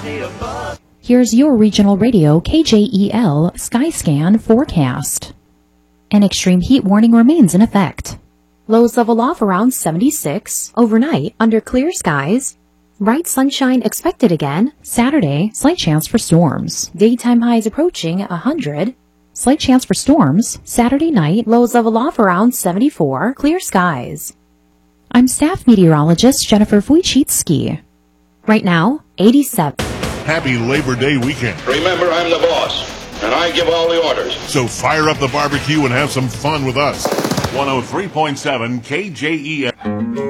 Here's your regional radio KJEL Skyscan forecast. An extreme heat warning remains in effect. Lows level off around 76 overnight under clear skies. Bright sunshine expected again. Saturday, slight chance for storms. Daytime highs approaching 100. Slight chance for storms. Saturday night, lows level off around 74. Clear skies. I'm staff meteorologist Jennifer Wojcicki. Right now, 87. Happy Labor Day weekend. Remember, I'm the boss, and I give all the orders. So fire up the barbecue and have some fun with us. 103.7 KJEL.